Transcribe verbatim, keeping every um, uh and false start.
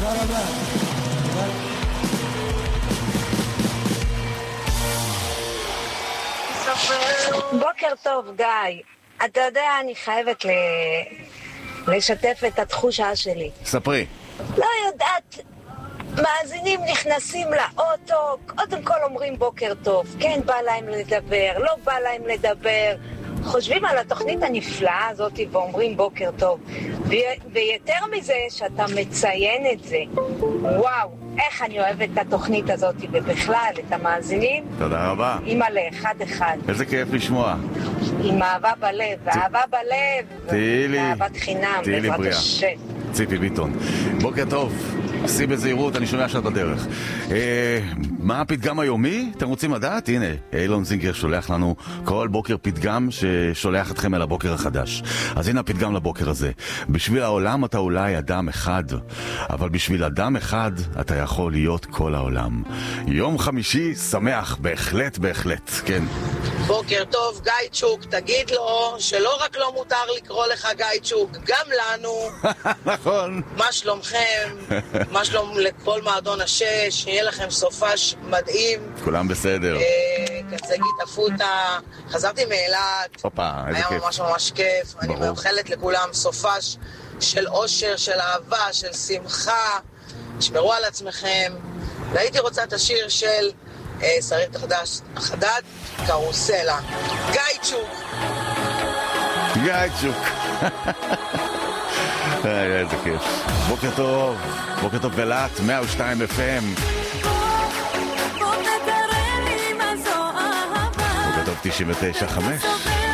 רבה. בוקר טוב, גיא. אתה יודע, אני חייבת ל... לשתף את התחושה שלי. ספרי. לא יודעת, מאזינים נכנסים לאוטו, קודם כל אומרים בוקר טוב, כן בא להם לדבר, לא בא להם לדבר, חושבים על התוכנית הנפלאה הזאת ואומרים בוקר טוב. ו- ויותר מזה שאתה מציין את זה, וואו, איך אני אוהבת את התוכנית הזאת ובכלל את המאזינים. תודה רבה. אימא לאחד אחד. איזה כיף לשמוע. עם אהבה בלב, ואהבה בלב. תהי לי. ואהבת חינם. תהי לי בריאה. ציפי ביטון. בוקר טוב. עשי בזהירות, אני שומע שאת בדרך. אה, מה הפתגם היומי? אתם רוצים לדעת? הנה, אילון זינגר שולח לנו כל בוקר פתגם ששולח אתכם אל הבוקר החדש. אז הנה הפתגם לבוקר הזה. בשביל העולם אתה אולי אדם אחד, אבל בשביל אדם אחד אתה יכול להיות כל העולם. יום חמישי שמח, בהחלט, בהחלט, כן. בוקר טוב, גייצ'וק, תגיד לו שלא רק לא מותר לקרוא לך גייצ'וק, גם לנו. נכון. מה שלומכם? מה שלום לכל מועדון השש? יהיה לכם סופש מדהים. כולם בסדר. קצגית אפוטה, חזרתי מאילת. הופה, איזה כיף. היה ממש ממש כיף. אני מאחלת לכולם סופש של אושר, של אהבה, של שמחה. תשמרו על עצמכם. והייתי רוצה את השיר של שרית החדש, החדד, קרוסלה. גייצ'וק. גייצ'וק. איזה כיף. בוקר טוב. בוקר טוב גלת, מאה ושתיים אף אם. בוקר טוב תשעים ותשע חמש.